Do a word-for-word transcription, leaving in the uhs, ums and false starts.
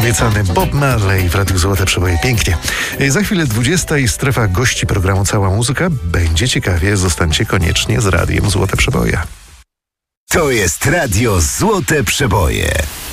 obiecany Bob Marley w Radiu Złote Przeboje. Pięknie. Za chwilę dwudziesta i strefa gości programu Cała Muzyka. Będzie ciekawie, zostańcie koniecznie z Radiem Złote Przeboje. To jest Radio Złote Przeboje.